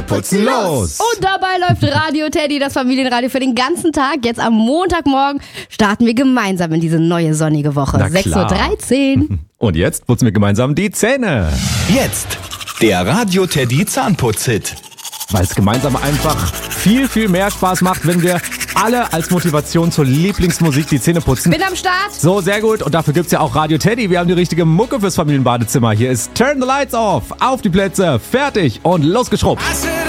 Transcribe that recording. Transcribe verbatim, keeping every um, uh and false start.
putzen los! Und dabei läuft Radio Teddy, das Familienradio für den ganzen Tag. Jetzt am Montagmorgen starten wir gemeinsam in diese neue sonnige Woche. Na sechs Uhr dreizehn. Und jetzt putzen wir gemeinsam die Zähne. Jetzt der Radio Teddy Zahnputz-Hit. Weil es gemeinsam einfach viel, viel mehr Spaß macht, wenn wir alle als Motivation zur Lieblingsmusik die Zähne putzen. Bin am Start. So, sehr gut. Und dafür gibt's ja auch Radio Teddy. Wir haben die richtige Mucke fürs Familienbadezimmer. Hier ist Turn the Lights Off. Auf die Plätze, fertig und losgeschrubbt.